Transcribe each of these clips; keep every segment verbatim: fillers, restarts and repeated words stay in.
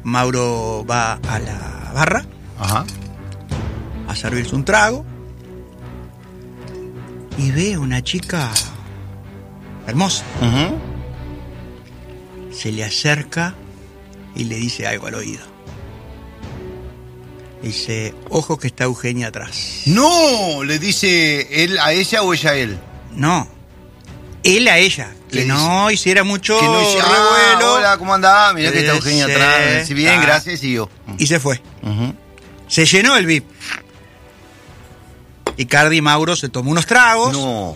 Mauro va a la barra. Ajá. A servirse un trago. Y ve una chica hermosa. Uh-huh. Se le acerca y le dice algo al oído. Dice, ojo que está Eugenia atrás. No, le dice él a ella o ella a él. No, él a ella. Que Le no dice, hiciera mucho que no dice, revuelo. ah, hola, ¿cómo andás? Mirá que está Eh, Eugenia sí, atrás. Dice, bien, ah. gracias, y yo. Y se fue. Uh-huh. Se llenó el V I P. Icardi y Mauro se tomó unos tragos. No.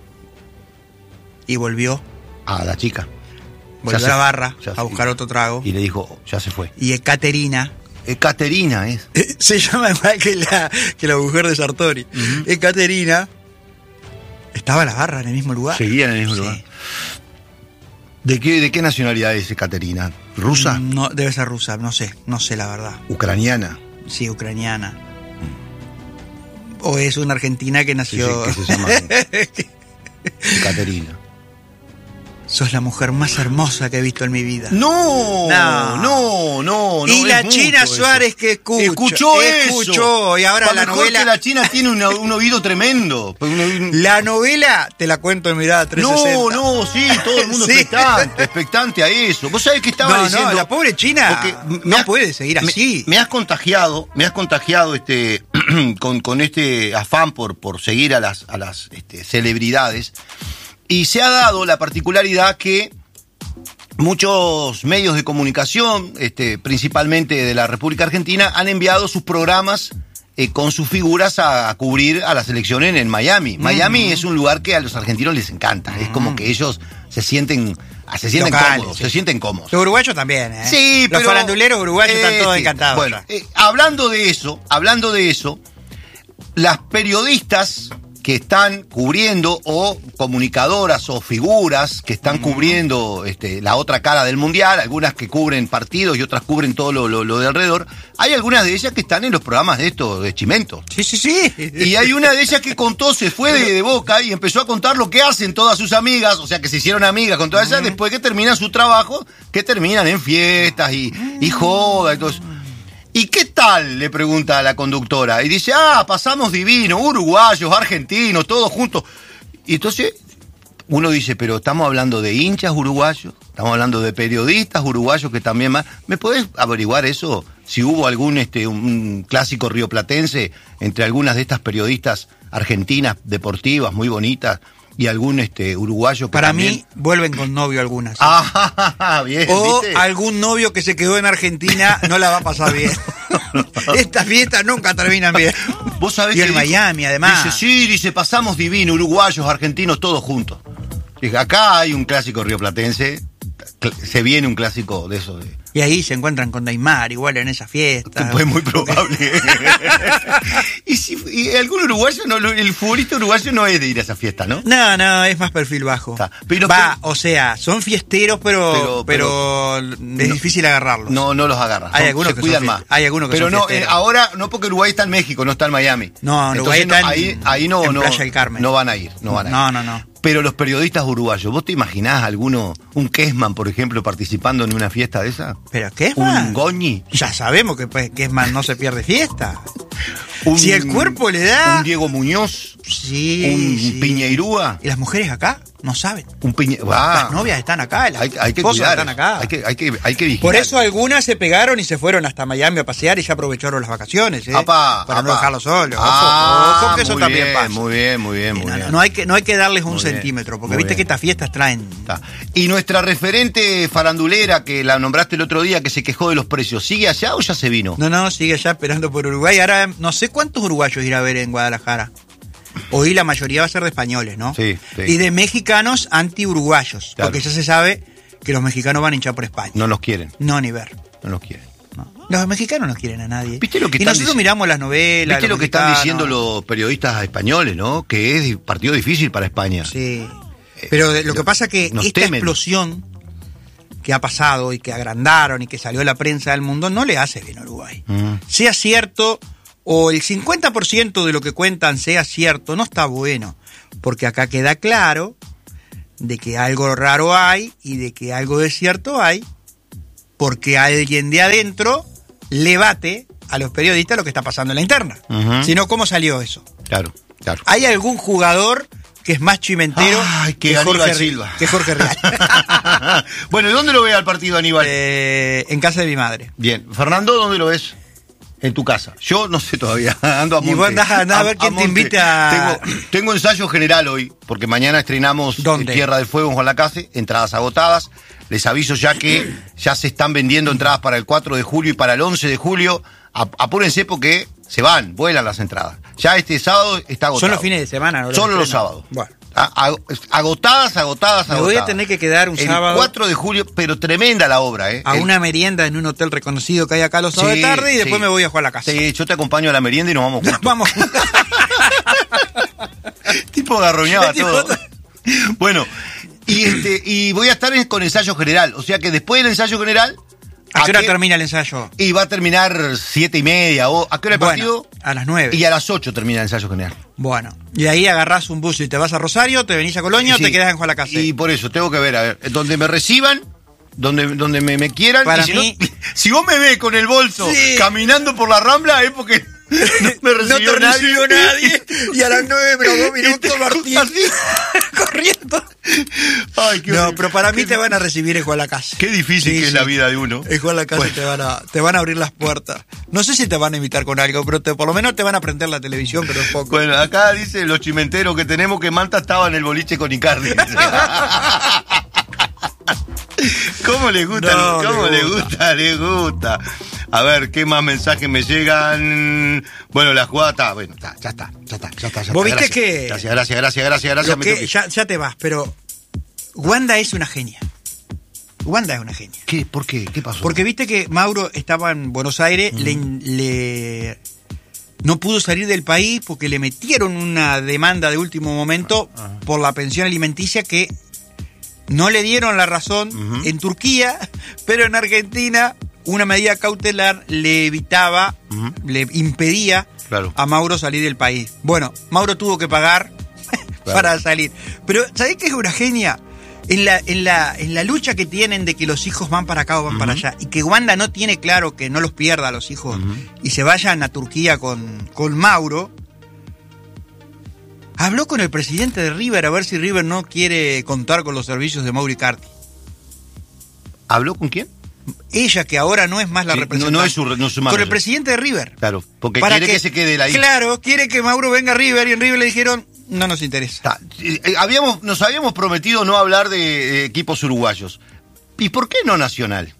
Y volvió. A la chica. Volvió Ya a la se- barra ya a se- buscar otro trago. Y le dijo, ya se fue. Y Ekaterina. Eh, Caterina es. Se llama igual que la, que la mujer de Sartori. Uh-huh. Ekaterina. Estaba en la barra en el mismo lugar. Seguía en el mismo Sí. lugar. ¿De qué, ¿De qué nacionalidad es Caterina? ¿Rusa? No, debe ser rusa, no sé, no sé la verdad. ¿Ucraniana? Sí, ucraniana. O es una argentina que nació. Sí, sí, que se llama Caterina. Sos la mujer más hermosa que he visto en mi vida. No, No. no, no, no. Y es la mucho China eso. Suárez que escucha. Escuchó eso. Escuchó. Y ahora Pa' la mejor novela. que la China tiene una- un oído tremendo. La novela te la cuento en Mirada trescientos sesenta. No, no, sí, todo el mundo Sí. expectante, expectante a eso. Vos sabés que estaba No, diciendo. no, la pobre China porque no has- puede seguir me- así. Me, has contagiado, me has contagiado este con, con este afán por, por seguir a las, a las este, celebridades. Y se ha dado la particularidad que muchos medios de comunicación, este, principalmente de la República Argentina, han enviado sus programas eh, con sus figuras a, a cubrir a la selección en, en Miami. Miami es un lugar que a los argentinos les encanta. Es como que ellos se sienten, se sienten Locales, cómodos, sí. se sienten cómodos. Los uruguayos también, ¿eh? Sí, Los pero, faranduleros uruguayos eh, están todos sí. encantados. Bueno, ya. eh, hablando de eso, hablando de eso, las periodistas que están cubriendo, o comunicadoras o figuras que están cubriendo este, la otra cara del mundial, algunas que cubren partidos y otras cubren todo lo, lo, lo de alrededor, hay algunas de ellas que están en los programas de esto, de Chimento. Sí, sí, sí. Y hay una de ellas que contó, se fue de, de Boca y empezó a contar lo que hacen todas sus amigas, o sea que se hicieron amigas con todas ellas, después que terminan su trabajo, que terminan en fiestas y, y joda y todo eso. ¿Y qué tal? Le pregunta a la conductora. Y dice, ah, pasamos divino, uruguayos, argentinos, todos juntos. Y entonces uno dice, pero estamos hablando de hinchas uruguayos, estamos hablando de periodistas uruguayos que también más. ¿Me podés averiguar eso? Si hubo algún este un, un clásico rioplatense entre algunas de estas periodistas argentinas, deportivas, muy bonitas, y algún este uruguayo que Para también... mí, vuelven con novio algunas. Ah, bien, O ¿viste? algún novio que se quedó en Argentina no la va a pasar bien. Estas fiestas nunca terminan bien. ¿Vos sabés Y que en dijo? Miami, además. Dice, sí, dice, pasamos divino, uruguayos, argentinos, todos juntos. Dice, acá hay un clásico rioplatense, cl- se viene un clásico de eso. De... Y ahí se encuentran con Neymar, igual en esa fiesta. Pues muy probable. y, si, y algún uruguayo, no, el futbolista uruguayo no es de ir a esa fiesta, ¿no? No, no, es más perfil bajo. Está. Pero- Va, pero- o sea, son fiesteros, pero, Pero- pero, es no- difícil agarrarlos. No, no los agarra. Hay Son- algunos se que cuidan son más. fiest- hay algunos que Pero son no, eh, fiesteros. ahora no, porque Uruguay está en México, no está en Miami. No, Uruguay Entonces, está no, en- ahí, ahí no, en no, Playa del Carmen. no van a ir, no van a ir. No, no, no. Pero los periodistas uruguayos, ¿vos te imaginás alguno, un Kessman, por ejemplo, participando en una fiesta de esa? ¿Pero qué es ¿Un más? Goñi? Ya sabemos que, pues, que es más, no se pierde fiesta. Un- Si el cuerpo le da... Un Diego Muñoz, Sí, un sí. Piñeirúa, Y las mujeres acá no saben. un Piñe... Ah, Las novias están acá, las hay, hay que esposas cuidar, están acá. hay que, hay que, hay que vigilar. Por eso algunas se pegaron y se fueron hasta Miami a pasear y ya aprovecharon las vacaciones, ¿eh? Apá, para no apá. dejarlos solos. Ojo, Ah, ojo, que eso muy también bien, pasa. Muy bien, muy bien, muy No, bien. no hay que, no hay que darles un Muy bien, centímetro, porque muy viste bien. que estas fiestas traen... Está. Y nuestra referente farandulera, que la nombraste el otro día, que se quejó de los precios, ¿sigue allá o ya se vino? No, no, sigue allá esperando por Uruguay. Ahora no sé cuántos uruguayos irá a ver en Guadalajara. Hoy la mayoría va a ser de españoles, ¿no? Sí, sí. Y de mexicanos anti-uruguayos, Claro. porque ya se sabe que los mexicanos van a hinchar por España. No nos quieren, No, ni ver. no nos quieren. No. Los mexicanos no quieren a nadie. ¿Viste lo que y están nosotros dic- miramos las novelas. ¿Viste los lo que están mexicanos. diciendo los periodistas españoles, no? Que es partido difícil para España. Sí. Pero de- lo que pasa que nos esta temen. explosión que ha pasado y que agrandaron y que salió a la prensa del mundo no le hace bien a Uruguay. Mm. Sea cierto o el cincuenta por ciento de lo que cuentan sea cierto, no está bueno. Porque acá queda claro de que algo raro hay y de que algo de cierto hay, porque alguien de adentro le bate a los periodistas lo que está pasando en la interna. Uh-huh. Si no, ¿cómo salió eso? Claro, claro. ¿Hay algún jugador que es más chimentero Ay, que, que, Jorge, Silva. que Jorge Real? Bueno, ¿y dónde lo ve al partido, Aníbal? Eh, en casa de mi madre. Bien. Fernando, ¿dónde lo ves? En tu casa. Yo no sé todavía, ando a monte. Y vos andás, andás a, a ver quién a te invita a... Tengo, tengo ensayo general hoy, porque mañana estrenamos Tierra del Fuego en Juan Lacase, entradas agotadas. Les aviso ya que ya se están vendiendo entradas para el cuatro de julio y para el once de julio. Apúrense porque se van, vuelan las entradas. Ya este sábado está agotado. Son los fines de semana, ¿no? Solo los sábados. Bueno. Agotadas, agotadas, agotadas. Me voy a tener que quedar un el sábado. El cuatro de julio, pero tremenda la obra, ¿eh? A el... una merienda en un hotel reconocido que hay acá los sábados sí, de tarde y después sí. me voy a jugar a la casa. Sí, yo te acompaño a la merienda y nos vamos juntos. Vamos. Tipo garroñaba todo. Bueno, y este y voy a estar en, con ensayo general. O sea que después del ensayo general. ¿A qué hora termina el ensayo? Y va a terminar siete y media. O, ¿a qué hora el bueno, partido? A las nueve. Y a las ocho termina el ensayo general. Bueno, y ahí agarrás un bus y te vas a Rosario, te venís a Colonia sí, o te quedás en Juan Lacase. Y por eso tengo que ver, a ver, donde me reciban, donde, donde me, me quieran. Para y si mí... no, si vos me ves con el bolso sí. caminando por la Rambla es porque no me recibió, no te nadie. recibió nadie. Y a las nueve menos dos minutos Martín corriendo. Ay, qué no, pero para mí te van a recibir en Juan Lacase. Qué difícil sí, que sí. es la vida de uno. En Juan Lacase bueno. te, van a, te van a abrir las puertas. No sé si te van a invitar con algo, pero te, por lo menos te van a prender la televisión, pero es poco. Bueno, acá dice los chimenteros que tenemos que Manta estaba en el boliche con Icardi. ¿Cómo le gusta? No, ¿Cómo le gusta? gusta? Le gusta. A ver, ¿qué más mensajes me llegan? Bueno, la jugada está, bueno, está, ya está, ya está, ya está. Ya ¿Vos está. viste gracias, que...? Gracias, gracias, gracias, gracias, gracias. Que, que... Ya, ya te vas, pero Wanda es una genia. Wanda es una genia. ¿Qué? ¿Por qué? ¿Qué pasó? Porque viste que Mauro estaba en Buenos Aires, mm. le, le no pudo salir del país porque le metieron una demanda de último momento ah, ah. por la pensión alimenticia que no le dieron la razón uh-huh. en Turquía, pero en Argentina una medida cautelar le evitaba, uh-huh. le impedía claro. a Mauro salir del país. Bueno, Mauro tuvo que pagar claro. para salir. Pero ¿sabés qué es una genia? En la, en la, en la lucha que tienen de que los hijos van para acá o van uh-huh. para allá, y que Wanda no tiene claro que no los pierda a los hijos uh-huh. y se vayan a Turquía con, con Mauro, habló con el presidente de River a ver si River no quiere contar con los servicios de Mauro Icardi. ¿Habló con quién? Ella, que ahora no es más la sí, representante. No, no es su, no es su con el presidente de River. Claro, porque quiere que, que se quede la hija. Claro, quiere que Mauro venga a River y en River le dijeron, no nos interesa. Está. Eh, habíamos, nos habíamos prometido no hablar de, de equipos uruguayos. ¿Y por qué no Nacional?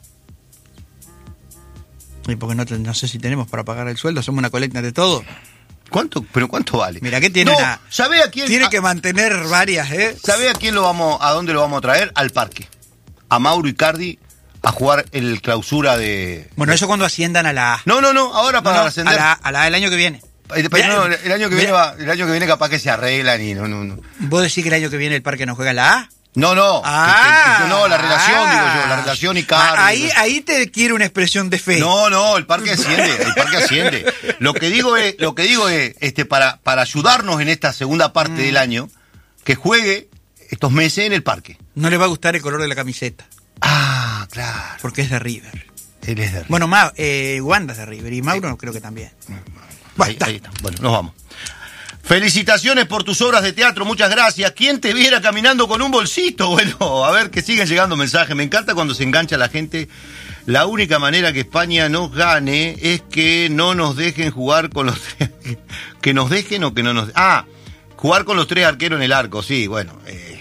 Y porque no, no sé si tenemos para pagar el sueldo, somos una colecta de todo. ¿Cuánto? ¿Pero cuánto vale? Mira, ¿qué tiene? No, una, ¿sabe a quién? Tiene a, que mantener varias, ¿eh? ¿Sabe a quién lo vamos, a dónde lo vamos a traer? Al parque. A Mauro Icardi a jugar el clausura de... Bueno, de... eso cuando asciendan a la A. No, no, no, ahora para no, no, ascender. A la, a la del año que viene. Pero no, el año que viene va, el año que viene capaz que se arreglan y no, no, no. ¿Vos decís que el año que viene el parque no juega en la A? No, no. Ah, que, que, no, la relación, ah, digo yo, la relación y Carlos. Ahí, ahí te quiere una expresión de fe. No, no, el parque asciende, el parque asciende. Lo que digo es, lo que digo es, este, para, para ayudarnos en esta segunda parte mm. del año, que juegue estos meses en el parque. No le va a gustar el color de la camiseta. Ah, claro. Porque es de River. Él es de River. Bueno, Ma, eh, Wanda es de River y Mauro no creo que también. Ahí, ahí está. Bueno, nos vamos. Felicitaciones por tus obras de teatro, muchas gracias. ¿Quién te viera caminando con un bolsito? Bueno, a ver, que siguen llegando mensajes. Me encanta cuando se engancha la gente. La única manera que España nos gane es que no nos dejen jugar con los tres. Que nos dejen o que no nos... Ah, jugar con los tres arqueros en el arco, sí, bueno. Eh...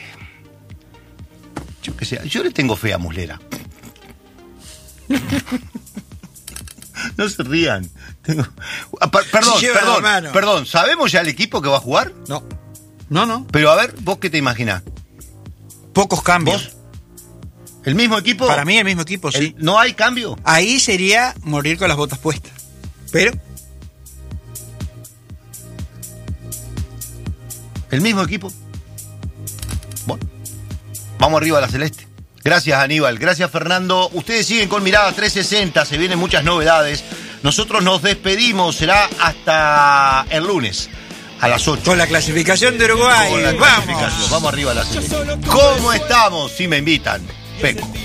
Yo qué sé, yo le tengo fe a Muslera. No se rían. Tengo... Ah, pa- perdón, perdón, perdón. ¿Sabemos ya el equipo que va a jugar? No. No, no. Pero a ver, ¿vos qué te imaginás? Pocos cambios. ¿Vos? ¿El mismo equipo? Para mí el mismo equipo, sí. ¿El... ¿No hay cambio? Ahí sería morir con las botas puestas. Pero... ¿El mismo equipo? Bueno. Vamos arriba a la celeste. Gracias, Aníbal. Gracias, Fernando. Ustedes siguen con Mirada trescientos sesenta. Se vienen muchas novedades. Nosotros nos despedimos. Será hasta el lunes a las ocho. Con la clasificación de Uruguay. Con la Vamos. clasificación. Vamos arriba a la celeste. ¿Cómo estamos? Si me invitan. Vengo.